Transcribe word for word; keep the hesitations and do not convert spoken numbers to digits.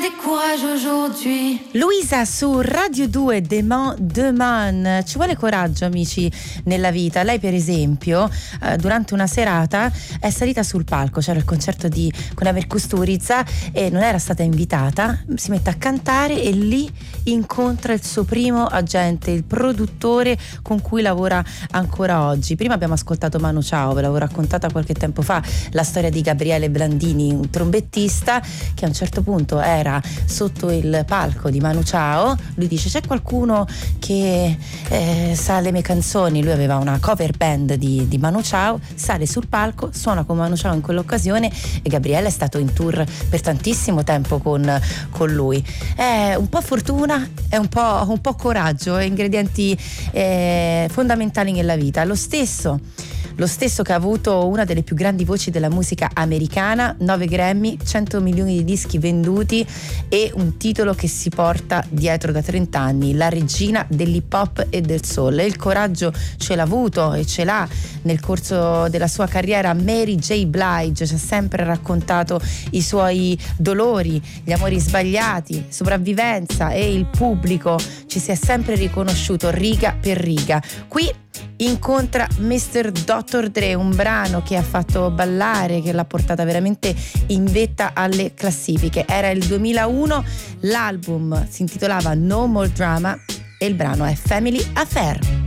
des courage aujourd'hui. Luisa su Radio due, Demain, Demain. Ci vuole coraggio, amici, nella vita. Lei, per esempio, eh, durante una serata è salita sul palco, c'era il concerto di Cunaver Kusturica e non era stata invitata, si mette a cantare e lì incontra il suo primo agente, il produttore con cui lavora ancora oggi. Prima abbiamo ascoltato Manu Chao, ve l'avevo raccontata qualche tempo fa, la storia di Gabriele Blandini, un trombettista che a un certo punto era sotto il palco di Manu Chao. Lui dice: c'è qualcuno che eh, sa le mie canzoni? Lui aveva una cover band di, di Manu Chao, sale sul palco, suona con Manu Chao in quell'occasione e Gabriele è stato in tour per tantissimo tempo con, con lui. È un po' fortuna, è un po', un po' coraggio, ingredienti eh, fondamentali nella vita. Lo stesso Lo stesso che ha avuto una delle più grandi voci della musica americana, nove Grammy, cento milioni di dischi venduti e un titolo che si porta dietro da trenta anni, la regina dell'hip hop e del soul. E il coraggio ce l'ha avuto e ce l'ha nel corso della sua carriera. Mary J. Blige ci ha sempre raccontato i suoi dolori, gli amori sbagliati, sopravvivenza, e il pubblico ci si è sempre riconosciuto riga per riga. Qui incontra mister doctor Dre, un brano che ha fatto ballare, che l'ha portata veramente in vetta alle classifiche. Era il duemilauno, l'album si intitolava No More Drama e il brano è Family Affair.